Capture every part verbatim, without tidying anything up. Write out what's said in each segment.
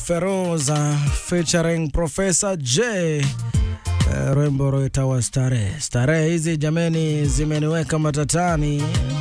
Feroza featuring Professor J. Uh, Rembo roitawa Starehe. Starehe hizi jameni zimeniweka matatani.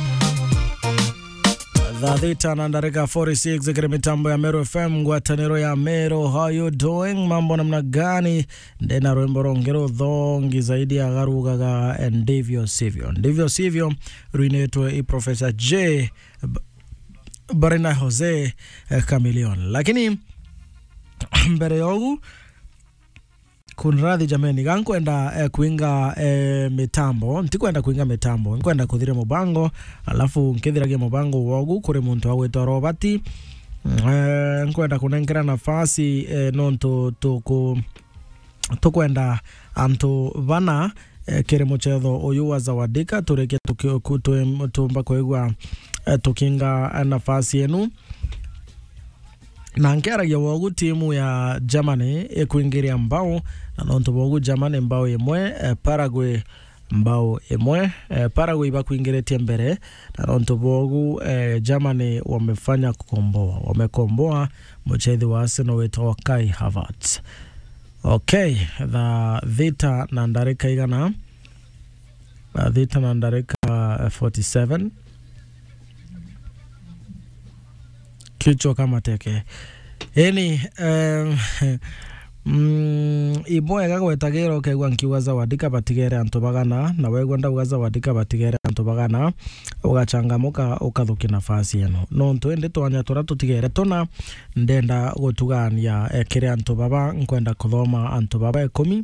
Dhadhita na ndarika forty-six zikiri mitambo ya Meru F M Guataniro ya Meru. How you doing? Mambo namna gani? Ndena Rembo rongero dhongi zaidi ya garugaga. Ndivyo sivyo. Ndivyo sivyo. Ruinetwe i Professor J. Barina Jose Chameleon. Lakini mbere yogu kunradhi jameni gankwenda eh, kuinga eh, mitambo ntikuenda kuinga mitambo nkwenda kuthire mubango alafu nkithirage mubango wogu kuri muntu agwetwa Robati eh, nkwenda kunengera nafasi eh, nonto tuku tukwenda antu bana eh, kire muchetho uyu wa Zawadika tureke tumba kwegwa eh, tukinga nafasi yenu na nkera ya wogu timu ya Germany ekuingiria mbao na nonto wogu Germany mbao imwe eh, Paraguay mbao imwe eh, Paraguay bakuingiretie mbere na nonto wogu eh, Germany wamefanya kukomboa wamekomboa mchethi wa Arsenal wetu Kai Havertz. Okay, the vita na ndarika igana uh, vita na ndarika uh, forty-seven kicho kama teke eni um, mm, iboya gago etagero kegwa nkiwa Zawadika batigere antu bagana na wegwenda uga Zawadika batigere antu bagana ugachangamuka ukathuki nafasi eno no twende twanya tura tutigere tona ndenda gutugania ekire antu baba nkwenda kuthoma antu baba ikumi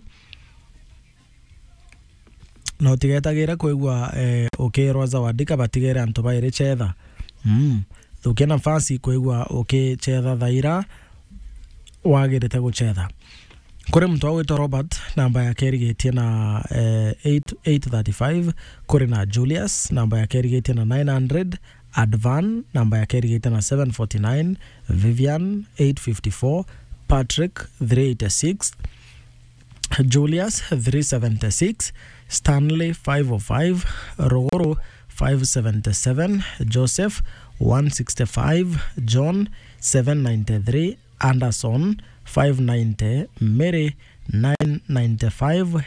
no tigetagira kwegwa eh, ukirwa Zawadika batigere antu baire chetha mm thukia nafasi kwegwa okay chetha thaira wagirite guchetha kuri mtu agwitwa Robert namba yake irigetie na eh, eight thirty-five kuri na Julius namba yake irigetie na nine hundred Advan namba yake irigetie na seven forty-nine Vivian eight fifty-four Patrick three eighty-six Julius three seventy-six Stanley five oh five Rogoro five seventy-seven Joseph one sixty-five John seven ninety-three Anderson five ninety Mary nine ninety-five